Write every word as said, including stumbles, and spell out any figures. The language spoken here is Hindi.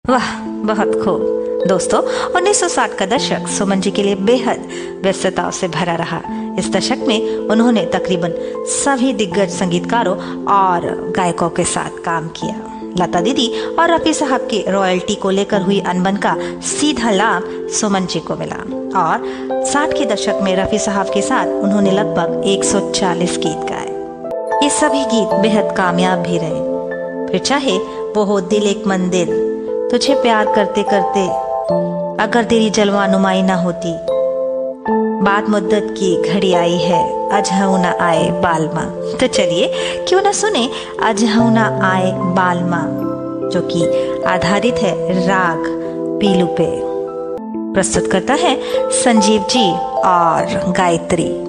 वाह, बहुत खूब। दोस्तों, उन्नीस सौ साठ का दशक सुमन जी के लिए बेहद व्यस्तताओं से भरा रहा। इस दशक में उन्होंने तकरीबन सभी दिग्गज संगीतकारों और गायकों के साथ काम किया। लता दीदी और रफी साहब के रॉयल्टी को लेकर हुई अनबन का सीधा लाभ सुमन जी को मिला और साठ के दशक में रफी साहब के साथ उन्होंने लगभग एक सौ चालीस गीत गाए। ये सभी गीत बेहद कामयाब भी रहे। फिर चाहे वो हो दिल एक मंदिर, तुझे प्यार करते करते, अगर तेरी जलवा नुमाई ना होती, बाद मुद्दत की घड़ी आई है, अजहू ना आए बालमा। तो चलिए क्यों ना सुने अजहू ना आए बालमा, जो कि आधारित है राग पीलू पे। प्रस्तुत करता है संजीव जी और गायत्री।